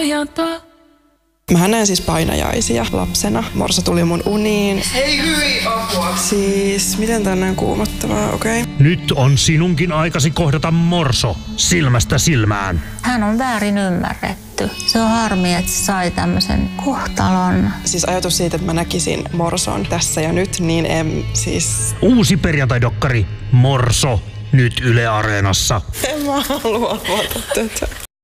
Mähän näin siis painajaisia lapsena. Morso tuli mun uniin. Ei hyi apua. Siis, miten tää on näin kuumottavaa, okei? Nyt on sinunkin aikasi kohdata Morso silmästä silmään. Hän on väärin ymmärretty. Se on harmi, että se sai tämmöisen kohtalon. Siis ajatus siitä, että mä näkisin Morson tässä ja nyt, niin en siis... Uusi perjantai-dokkari Morso nyt Yle Areenassa. En mä halua avata tätä.